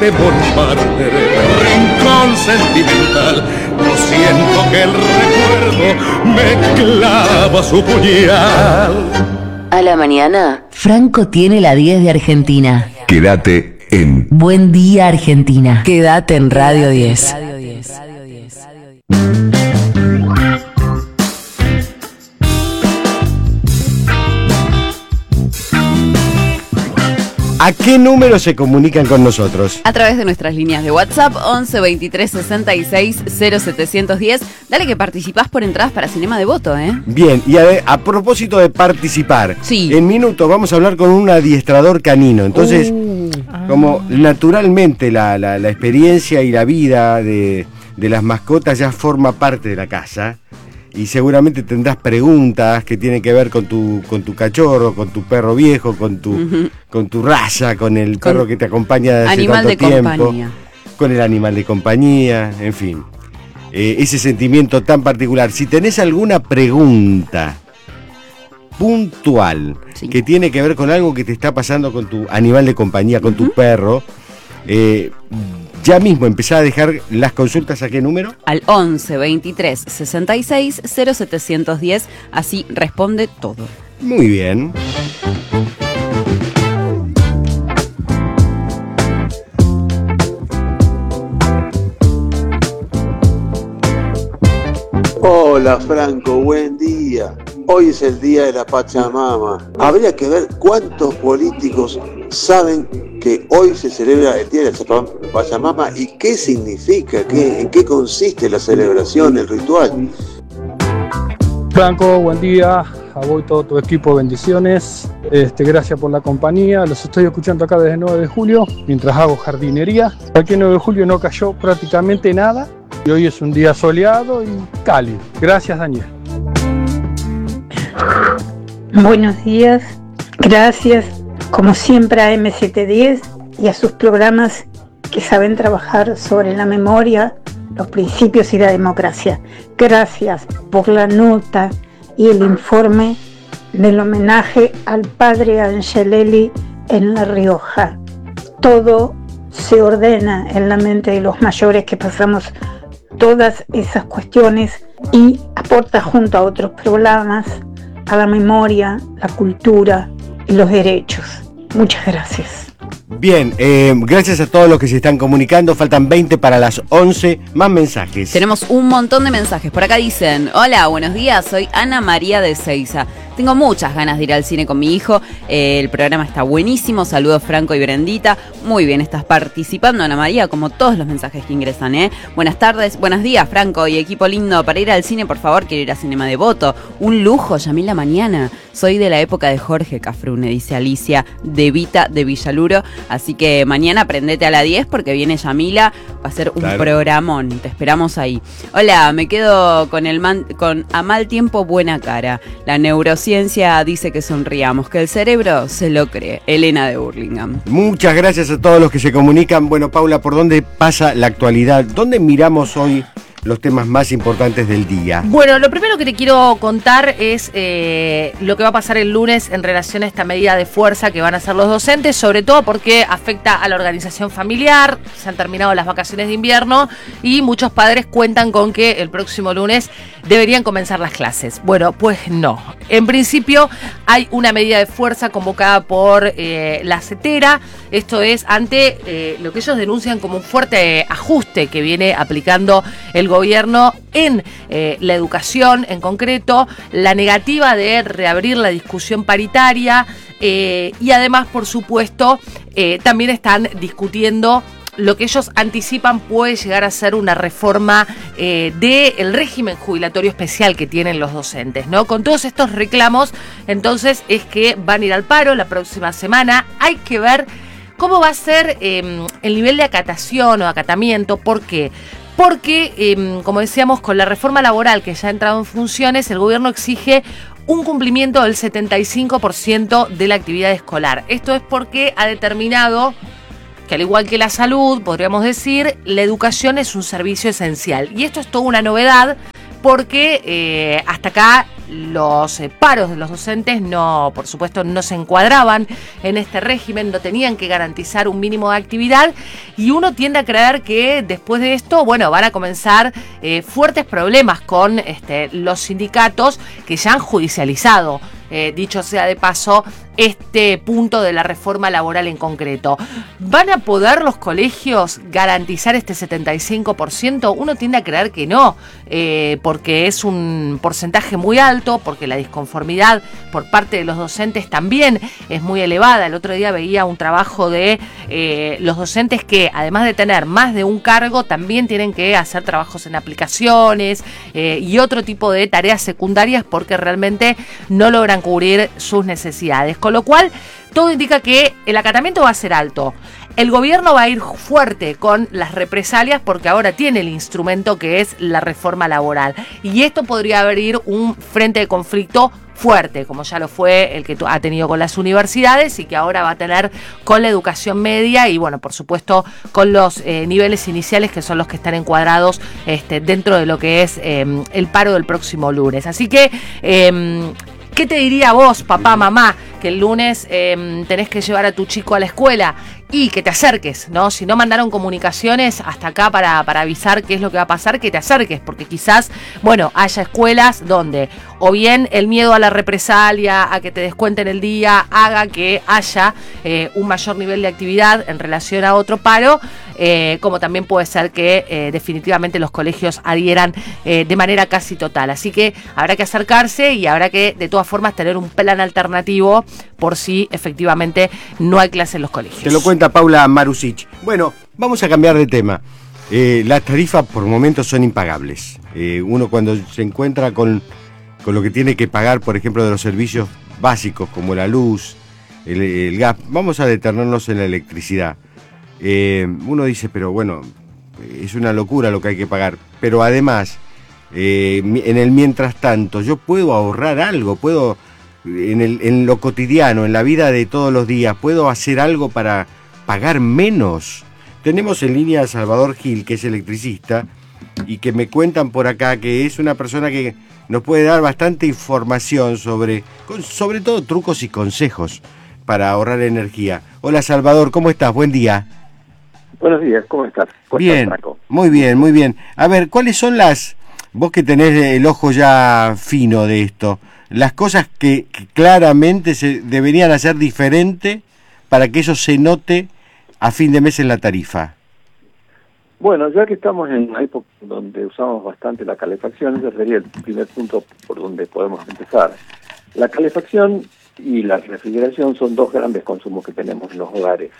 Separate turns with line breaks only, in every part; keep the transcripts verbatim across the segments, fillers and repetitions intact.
Te bombardearé, rincón sentimental. Yo siento que el recuerdo me clava su puñal.
A la mañana, Franco tiene la diez de Argentina.
Quédate en
Buen Día Argentina. Quédate en Radio diez.
¿A qué número se comunican con nosotros?
A través de nuestras líneas de WhatsApp once veintitrés sesenta y seis cero setecientos diez. Dale que participás por entradas para Cinema de Voto, ¿eh?
Bien, y a, a propósito de participar,
sí.
En minutos vamos a hablar con un adiestrador canino. Entonces, uh, como naturalmente la, la, la experiencia y la vida de, de las mascotas ya forma parte de la casa, y seguramente tendrás preguntas que tienen que ver con tu con tu cachorro, con tu perro viejo, con tu uh-huh. con tu raza, con el con perro que te acompaña desde hace tanto tiempo, animal de compañía, con el animal de compañía, en fin, eh, ese sentimiento tan particular. Si tenés alguna pregunta puntual sí. que tiene que ver con algo que te está pasando con tu animal de compañía, con uh-huh. tu perro, eh, ya mismo empezá a dejar las consultas. ¿A qué número?
Al once veintitrés sesenta y seis cero setecientos diez, así responde todo.
Muy bien.
Hola Franco, buen día. Hoy es el día de la Pachamama. Habría que ver cuántos políticos saben que hoy se celebra el día de la Pachamama y qué significa, qué, en qué consiste la celebración, el ritual.
Franco, buen día. A vos y todo tu equipo, bendiciones. Este, gracias por la compañía. Los estoy escuchando acá desde nueve de julio, mientras hago jardinería. Aquí en nueve de julio no cayó prácticamente nada. Y hoy es un día soleado y cálido. Gracias, Daniel.
Buenos días. Gracias, como siempre, a eme setecientos diez y a sus programas que saben trabajar sobre la memoria, los principios y la democracia. Gracias por la nota y el informe del homenaje al padre Angelelli en La Rioja. Todo se ordena en la mente de los mayores que pasamos todas esas cuestiones y aporta junto a otros programas a la memoria, la cultura y los derechos. Muchas gracias.
Bien, eh, gracias a todos los que se están comunicando. Faltan veinte para las once. Más mensajes.
Tenemos un montón de mensajes. Por acá dicen: hola, buenos días, soy Ana María de Seiza. Tengo muchas ganas de ir al cine con mi hijo. Eh, el programa está buenísimo. Saludos Franco y Brendita. Muy bien, estás participando, Ana María, como todos los mensajes que ingresan, ¿eh? Buenas tardes, buenos días, Franco y equipo lindo. Para ir al cine, por favor, quiero ir a Cinema de Voto. Un lujo, Yamila mañana. Soy de la época de Jorge Cafrune, dice Alicia de Vita de Villaluro. Así que mañana prendete a la diez porque viene Yamila. Va a ser un claro. programón. Te esperamos ahí. Hola, me quedo con el man, con a mal tiempo buena cara. La neurociencia dice que sonriamos, que el cerebro se lo cree. Elena de Burlingame.
Muchas gracias a todos los que se comunican. Bueno, Paula, ¿por dónde pasa la actualidad? ¿Dónde miramos hoy los temas más importantes del día?
Bueno, lo primero que te quiero contar es eh, lo que va a pasar el lunes en relación a esta medida de fuerza que van a hacer los docentes, sobre todo porque afecta a la organización familiar. Se han terminado las vacaciones de invierno y muchos padres cuentan con que el próximo lunes deberían comenzar las clases. Bueno, pues no. En principio hay una medida de fuerza convocada por eh, la CETERA. Esto es ante eh, lo que ellos denuncian como un fuerte ajuste que viene aplicando el gobierno en eh, la educación, en concreto, la negativa de reabrir la discusión paritaria eh, y además, por supuesto, eh, también están discutiendo lo que ellos anticipan puede llegar a ser una reforma eh, del régimen jubilatorio especial que tienen los docentes, ¿no? Con todos estos reclamos, entonces es que van a ir al paro la próxima semana. Hay que ver cómo va a ser eh, el nivel de acatación o acatamiento. ¿Por qué? Porque, eh, como decíamos, con la reforma laboral que ya ha entrado en funciones, el gobierno exige un cumplimiento del setenta y cinco por ciento de la actividad escolar. Esto es porque ha determinado que, al igual que la salud, podríamos decir, la educación es un servicio esencial. Y esto es toda una novedad porque eh, hasta acá los eh, paros de los docentes no, por supuesto, no se encuadraban en este régimen, no tenían que garantizar un mínimo de actividad, y uno tiende a creer que después de esto, bueno, van a comenzar eh, fuertes problemas con este, los sindicatos que ya han judicializado, eh, dicho sea de paso, este punto de la reforma laboral en concreto. ¿Van a poder los colegios garantizar este setenta y cinco por ciento? Uno tiende a creer que no, eh, porque es un porcentaje muy alto, porque la disconformidad por parte de los docentes también es muy elevada. El otro día veía un trabajo de eh, los docentes que, además de tener más de un cargo, también tienen que hacer trabajos en aplicaciones eh, y otro tipo de tareas secundarias porque realmente no logran cubrir sus necesidades. Con lo cual, todo indica que el acatamiento va a ser alto. El gobierno va a ir fuerte con las represalias porque ahora tiene el instrumento que es la reforma laboral. Y esto podría abrir un frente de conflicto fuerte, como ya lo fue el que ha tenido con las universidades y que ahora va a tener con la educación media y, bueno, por supuesto, con los eh, niveles iniciales que son los que están encuadrados este, dentro de lo que es eh, el paro del próximo lunes. Así que, eh, ¿qué te diría vos, papá, mamá, que el lunes eh, tenés que llevar a tu chico a la escuela y que te acerques, ¿no? Si no mandaron comunicaciones hasta acá para, para avisar qué es lo que va a pasar, que te acerques, porque quizás, bueno, haya escuelas donde o bien el miedo a la represalia, a que te descuenten el día, haga que haya eh, un mayor nivel de actividad en relación a otro paro, eh, como también puede ser que eh, definitivamente los colegios adhieran eh, de manera casi total. Así que habrá que acercarse y habrá que, de todas formas, tener un plan alternativo por si efectivamente no hay clase en los colegios.
Te lo cuenta Paula Marusic. Bueno, vamos a cambiar de tema. Eh, las tarifas por momentos son impagables. Eh, uno cuando se encuentra con, con lo que tiene que pagar, por ejemplo, de los servicios básicos como la luz, el, el gas, vamos a detenernos en la electricidad. Eh, uno dice, pero bueno, es una locura lo que hay que pagar. Pero además, eh, en el mientras tanto, yo puedo ahorrar algo, puedo... En, el, en lo cotidiano, en la vida de todos los días, ¿puedo hacer algo para pagar menos? Tenemos en línea a Salvador Gil, que es electricista, y que me cuentan por acá que es una persona que nos puede dar bastante información sobre, sobre todo trucos y consejos para ahorrar energía. Hola Salvador, ¿cómo estás? Buen día.
Buenos días, ¿cómo estás? ¿Cómo
bien,
estás, Franco?
Muy bien, muy bien. A ver, ¿cuáles son las, vos que tenés el ojo ya fino de esto, las cosas que, que claramente se deberían hacer diferente para que eso se note a fin de mes en la tarifa?
Bueno, ya que estamos en una época donde usamos bastante la calefacción, ese sería el primer punto por donde podemos empezar. La calefacción y la refrigeración son dos grandes consumos que tenemos en los hogares.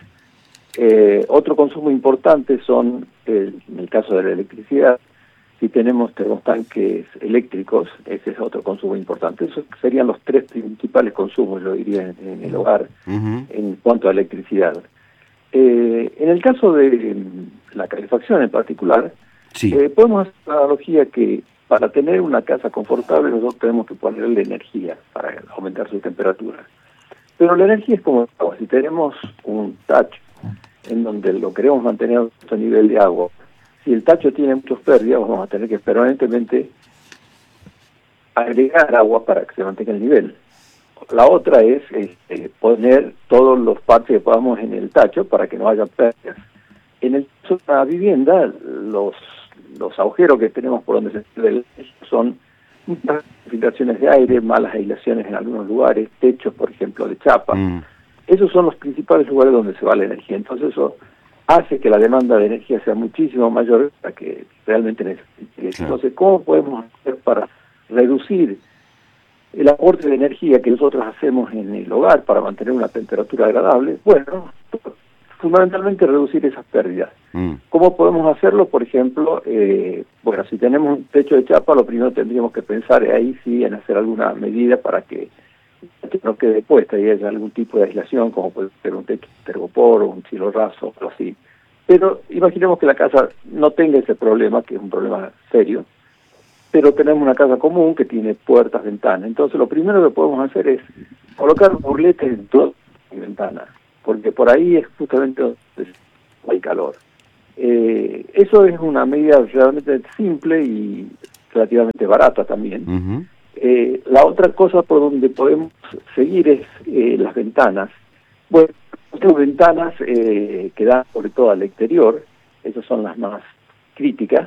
Eh, otro consumo importante son, el, en el caso de la electricidad, si tenemos termotanques eléctricos, ese es otro consumo importante. Esos serían los tres principales consumos, yo diría, en, en el hogar, uh-huh. en cuanto a electricidad. Eh, en el caso de la calefacción en particular, sí. eh, podemos hacer la analogía que para tener una casa confortable nosotros tenemos que ponerle energía para aumentar su temperatura. Pero la energía es como agua. Si tenemos un tacho en donde lo queremos mantener a este nivel de agua, si el tacho tiene muchas pérdidas, vamos a tener que permanentemente agregar agua para que se mantenga el nivel. La otra es este, poner todos los parches que podamos en el tacho para que no haya pérdidas. En el caso de la vivienda, los, los agujeros que tenemos por donde se pierde son muchas filtraciones de aire, malas aislaciones en algunos lugares, techos, por ejemplo, de chapa. Mm. Esos son los principales lugares donde se va la energía. Entonces eso hace que la demanda de energía sea muchísimo mayor a la que realmente necesita. Entonces, ¿cómo podemos hacer para reducir el aporte de energía que nosotros hacemos en el hogar para mantener una temperatura agradable? Bueno, fundamentalmente reducir esas pérdidas. Mm. ¿Cómo podemos hacerlo? Por ejemplo, eh, bueno, si tenemos un techo de chapa, lo primero tendríamos que pensar ahí sí en hacer alguna medida para que no quede puesta y haya algún tipo de aislación, como puede ser un techo de tergopor o un cielo raso, algo así. Pero imaginemos que la casa no tenga ese problema, que es un problema serio, pero tenemos una casa común que tiene puertas, ventanas. Entonces lo primero que podemos hacer es colocar burletes en todas las ventanas, porque por ahí es justamente donde hay calor. Eh, eso es una medida realmente simple y relativamente barata también. Uh-huh. Eh, la otra cosa por donde podemos seguir es eh, las ventanas. Bueno, tengo ventanas eh, que dan sobre todo al exterior, esas son las más críticas.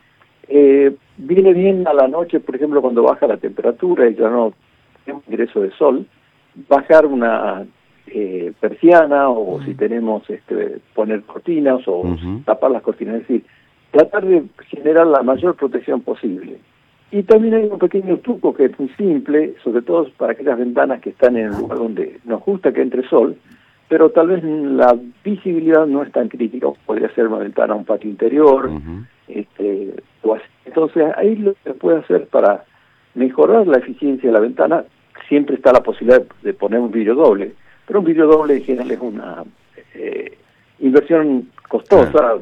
Eh, viene bien a la noche, por ejemplo, cuando baja la temperatura y ya no tenemos ingreso de sol, bajar una eh, persiana o uh-huh. si tenemos este poner cortinas o uh-huh. tapar las cortinas, es decir, tratar de generar la mayor protección posible. Y también hay un pequeño truco que es muy simple, sobre todo para aquellas ventanas que están en el lugar donde nos gusta que entre sol, pero tal vez la visibilidad no es tan crítica. Podría ser una ventana a un patio interior, uh-huh. este, o así. Entonces ahí lo que se puede hacer para mejorar la eficiencia de la ventana, siempre está la posibilidad de poner un vidrio doble, pero un vidrio doble en general es una eh, inversión costosa, uh-huh.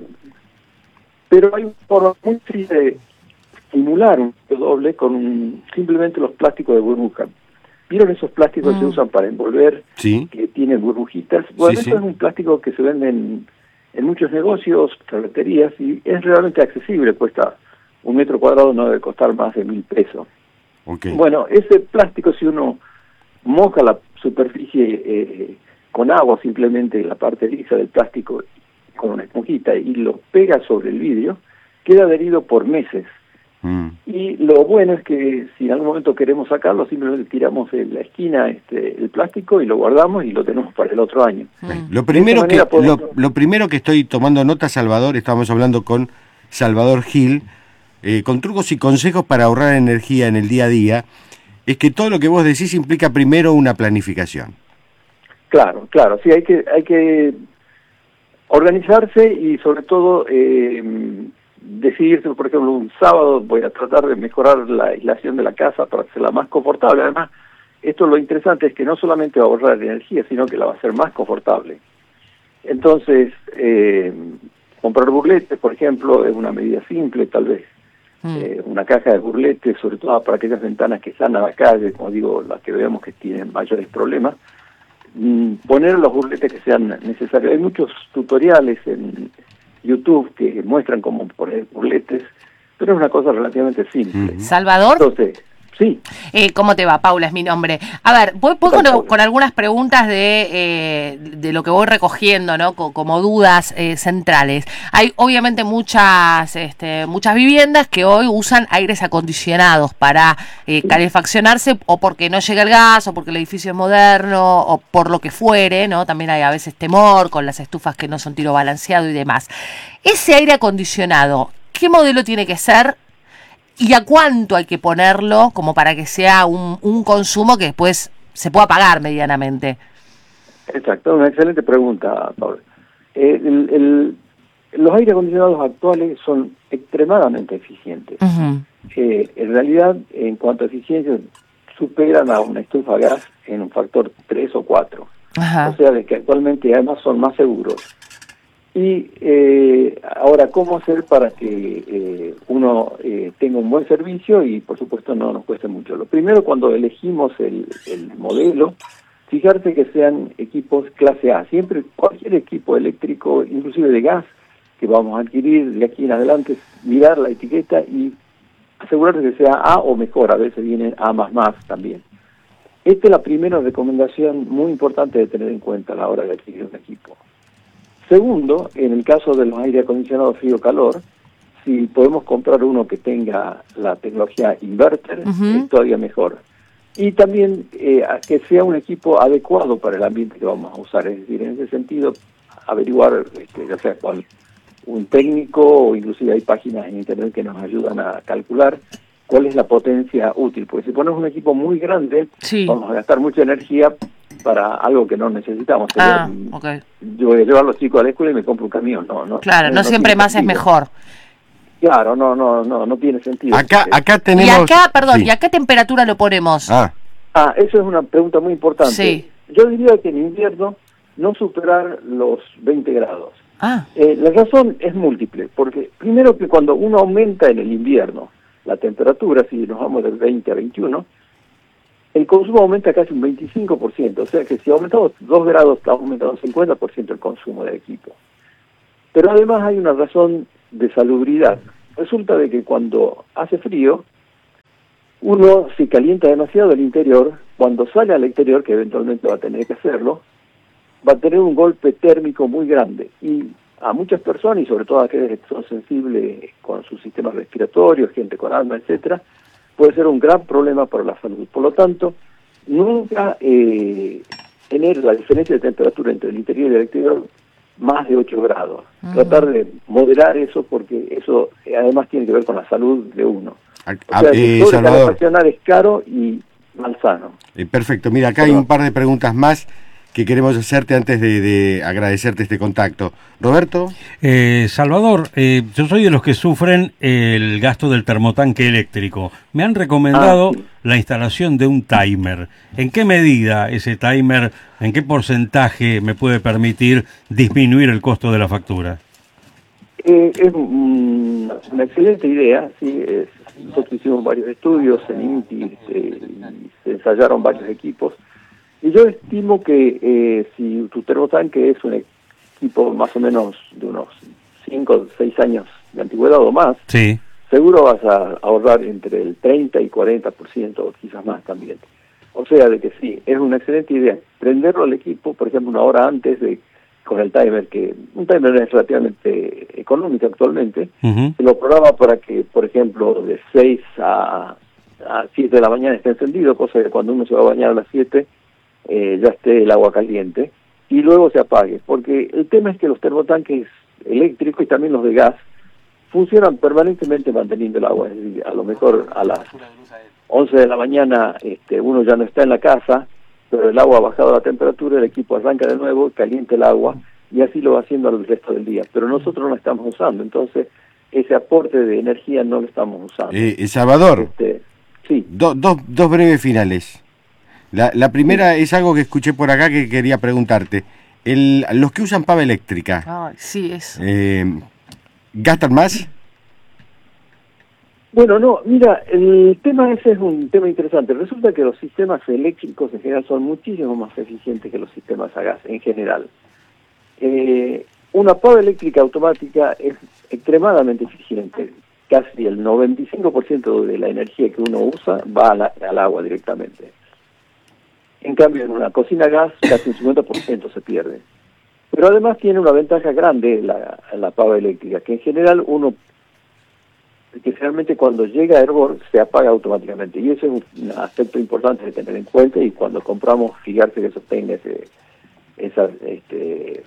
pero hay una forma muy sencilla de simular un vidrio doble con un, simplemente los plásticos de burbuja. ¿Vieron esos plásticos mm. que se usan para envolver,
sí.
que tienen burbujitas? Bueno,
sí,
eso
sí.
es un plástico que se vende en, en muchos negocios, ferreterías, y es realmente accesible, cuesta un metro cuadrado, no debe costar más de mil pesos.
Okay.
Bueno, ese plástico, si uno moja la superficie eh, con agua, simplemente la parte lisa del plástico, con una esponjita, y lo pega sobre el vidrio, queda adherido por meses. Mm. Y lo bueno es que si en algún momento queremos sacarlo, simplemente tiramos en la esquina este, el plástico y lo guardamos y lo tenemos para el otro año.
Mm. Lo primero que podemos... lo, lo primero que estoy tomando nota, Salvador, estamos hablando con Salvador Gil, eh, con trucos y consejos para ahorrar energía en el día a día, es que todo lo que vos decís implica primero una planificación.
Claro, claro, sí, hay que hay que organizarse y sobre todo eh, decidirse, por ejemplo, un sábado voy a tratar de mejorar la aislación de la casa para hacerla más confortable. Además, esto lo interesante es que no solamente va a ahorrar energía, sino que la va a hacer más confortable. Entonces, eh, comprar burletes, por ejemplo, es una medida simple, tal vez. Mm. Eh, una caja de burletes, sobre todo para aquellas ventanas que están a la calle, como digo, las que vemos que tienen mayores problemas. Mm, poner los burletes que sean necesarios. Hay muchos tutoriales en YouTube que muestran cómo poner burletes, pero es una cosa relativamente simple.
Salvador.
Entonces, sí.
Eh, ¿Cómo te va? Paula es mi nombre. A ver, voy, voy con, con algunas preguntas de, eh, de lo que voy recogiendo, ¿no? Como, como dudas eh, centrales. Hay obviamente muchas este, muchas viviendas que hoy usan aires acondicionados para eh, calefaccionarse, o porque no llega el gas, o porque el edificio es moderno, o por lo que fuere, ¿no? También hay a veces temor con las estufas que no son tiro balanceado y demás. Ese aire acondicionado, ¿qué modelo tiene que ser? ¿Y a cuánto hay que ponerlo como para que sea un, un consumo que después se pueda pagar medianamente?
Exacto, una excelente pregunta, Pablo. Eh, el, el, los aires acondicionados actuales son extremadamente eficientes. Uh-huh. Eh, en realidad, en cuanto a eficiencia, superan a una estufa a gas en un factor tres o cuatro. Uh-huh. O sea, de que actualmente además son más seguros. Y eh, ahora, ¿cómo hacer para que eh, uno eh, tenga un buen servicio y, por supuesto, no nos cueste mucho? Lo primero, cuando elegimos el, el modelo, fijarse que sean equipos clase A. Siempre, cualquier equipo eléctrico, inclusive de gas, que vamos a adquirir de aquí en adelante, mirar la etiqueta y asegurarse que sea A o mejor. A veces vienen A más más también. Esta es la primera recomendación muy importante de tener en cuenta a la hora de adquirir un equipo. Segundo, en el caso de los aire acondicionados frío-calor, si podemos comprar uno que tenga la tecnología inverter, uh-huh. es todavía mejor. Y también eh, que sea un equipo adecuado para el ambiente que vamos a usar. Es decir, en ese sentido, averiguar, este, ya sea con un técnico o inclusive hay páginas en internet que nos ayudan a calcular cuál es la potencia útil. Porque si ponemos un equipo muy grande, sí. vamos a gastar mucha energía para algo que no necesitamos.
Ah, okay.
Yo voy a llevar a los chicos a la escuela y me compro un camión. No, no,
claro, no, no siempre más sentido. Es mejor.
Claro, no, no, no, no tiene sentido.
Acá, acá tenemos.
Y acá, perdón, sí. ¿y a qué temperatura lo ponemos?
Ah. ah, eso es una pregunta muy importante.
Sí.
Yo diría que en invierno no superar los veinte grados.
Ah.
Eh, la razón es múltiple, porque primero que cuando uno aumenta en el invierno la temperatura, si nos vamos del veinte a veintiuno, el consumo aumenta casi un veinticinco por ciento, o sea que si aumentamos dos grados, está aumentando cincuenta por ciento el consumo del equipo. Pero además hay una razón de salubridad. Resulta de que cuando hace frío, uno si calienta demasiado el interior, cuando sale al exterior, que eventualmente va a tener que hacerlo, va a tener un golpe térmico muy grande. Y a muchas personas, y sobre todo a aquellos que son sensibles con sus sistemas respiratorios, gente con asma, etcétera, puede ser un gran problema para la salud. Por lo tanto, nunca eh, tener la diferencia de temperatura entre el interior y el exterior más de ocho grados. Uh-huh. Tratar de moderar eso, porque eso eh, además tiene que ver con la salud de uno. O sea,
eh,
el
Salvador,
es caro y malsano.
Eh, perfecto. Mira, acá Perdón. hay un par de preguntas más que queremos hacerte antes de, de agradecerte este contacto. Roberto.
Eh, Salvador, eh, yo soy de los que sufren el gasto del termotanque eléctrico. Me han recomendado ah, sí. la instalación de un timer. ¿En qué medida ese timer, en qué porcentaje me puede permitir disminuir el costo de la factura?
Eh, es mm, una excelente idea. Sí, es, nosotros hicimos varios estudios en INTI, se, y se ensayaron varios equipos. Y yo estimo que eh, si tu termotanque es un equipo más o menos de unos cinco o seis años de antigüedad o más,
sí.
seguro vas a ahorrar entre el treinta y cuarenta por ciento o quizás más también. O sea, de que sí, es una excelente idea prenderlo al equipo, por ejemplo, una hora antes de con el timer, que un timer es relativamente económico actualmente, uh-huh. se lo programa para que, por ejemplo, de seis a, a siete de la mañana esté encendido, cosa que cuando uno se va a bañar a las siete, Eh, ya esté el agua caliente y luego se apague, porque el tema es que los termotanques eléctricos y también los de gas funcionan permanentemente manteniendo el agua. Es decir, a lo mejor a las once de la mañana este, uno ya no está en la casa, pero el agua ha bajado la temperatura, el equipo arranca de nuevo, calienta el agua y así lo va haciendo el resto del día, pero nosotros no lo estamos usando, entonces ese aporte de energía no lo estamos usando.
eh, Salvador,
este, sí.
do, do, dos breves finales. La, la primera es algo que escuché por acá que quería preguntarte. El, los que usan pava eléctrica,
Ay, sí, es.
Eh, ¿gastan más?
Bueno, no, mira, el tema ese es un tema interesante. Resulta que los sistemas eléctricos en general son muchísimo más eficientes que los sistemas a gas en general. Eh, una pava eléctrica automática es extremadamente eficiente. Casi el noventa y cinco por ciento de la energía que uno usa va a la, al agua directamente. En cambio, en una cocina a gas, casi un cincuenta por ciento se pierde. Pero además tiene una ventaja grande la, la pava eléctrica, que en general uno, que generalmente cuando llega a hervor, se apaga automáticamente. Y ese es un aspecto importante de tener en cuenta, y cuando compramos, fijarse que eso tenga ese, esa, este,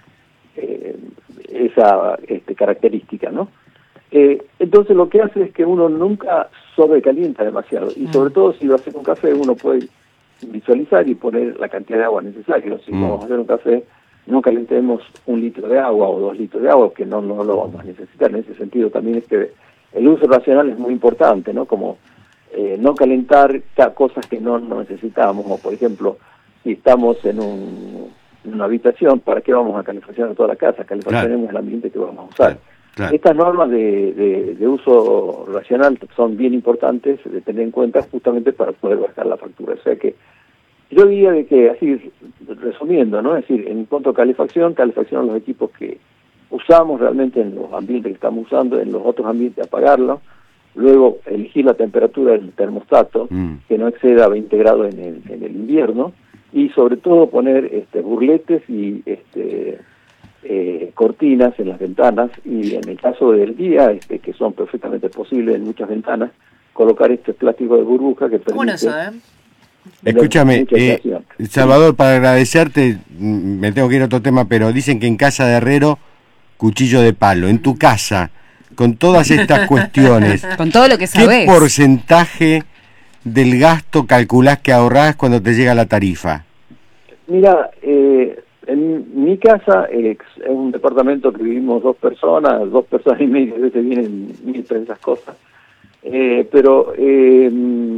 eh, esa este, característica, ¿no? Eh, entonces lo que hace es que uno nunca sobrecalienta demasiado. Y sobre todo si va a hacer un café, uno puede visualizar y poner la cantidad de agua necesaria. Si mm. vamos a hacer un café, no calentemos un litro de agua o dos litros de agua, que no, no lo vamos a necesitar. En ese sentido también es que el uso racional es muy importante, ¿no? Como eh, no calentar cosas que no, no necesitamos, o por ejemplo, si estamos en, un, en una habitación, ¿para qué vamos a calefaccionar toda la casa? Calefaccionemos claro. el ambiente que vamos a usar. Claro. Claro. Estas normas de, de, de uso racional son bien importantes de tener en cuenta justamente para poder bajar la factura. O sea que yo diría de que, así resumiendo, ¿no? Es decir, en cuanto a calefacción, calefacción los equipos que usamos realmente en los ambientes que estamos usando, en los otros ambientes apagarlo, luego elegir la temperatura del termostato, mm. que no exceda veinte grados en el, en el invierno, y sobre todo poner este, burletes y este Eh, cortinas en las ventanas, y en el caso del día, este, que son perfectamente posibles en muchas ventanas, colocar este plástico de burbuja que permite...
Bueno, eso, ¿eh?
Escúchame, eh, Salvador, para agradecerte, me tengo que ir a otro tema, pero dicen que en casa de herrero, cuchillo de palo. En tu casa, con todas estas cuestiones,
con todo lo que sabés,
¿qué porcentaje del gasto calculás que ahorrás cuando te llega la tarifa?
Mira, eh... en mi casa eh, es un departamento que vivimos dos personas, dos personas y media, a veces vienen mil esas cosas, eh, pero eh,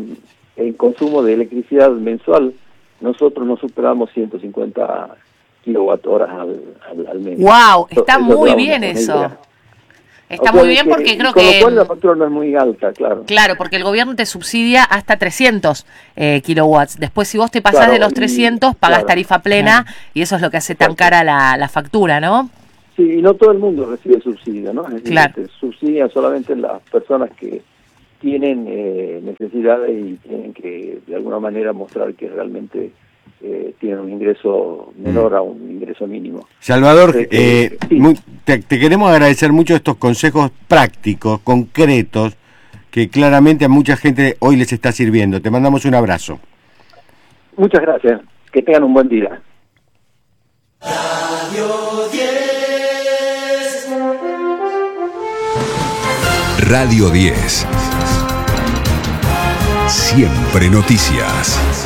el consumo de electricidad mensual, nosotros no superamos ciento cincuenta kilowatt horas al, al, al mes.
¡Wow! Está Entonces, muy bien eso. Idea. Está o sea, muy bien que, porque creo
con
que...
Con lo cual la factura no es muy alta, claro.
Claro, porque el gobierno te subsidia hasta trescientos eh, kilowatts. Después, si vos te pasás claro, de los trescientos, y, pagás claro, tarifa plena, claro. y eso es lo que hace tan cara la, la factura, ¿no?
Sí, y no todo el mundo recibe subsidio, ¿no? Es decir,
claro.
te subsidian solamente las personas que tienen eh, necesidades y tienen que de alguna manera mostrar que realmente eh, tienen un ingreso menor a un ingreso mínimo.
Salvador,
Entonces,
eh,
sí.
muy- te, te queremos agradecer mucho estos consejos prácticos, concretos, que claramente a mucha gente hoy les está sirviendo. Te mandamos un abrazo.
Muchas gracias, que tengan un buen día.
Radio diez. Siempre noticias.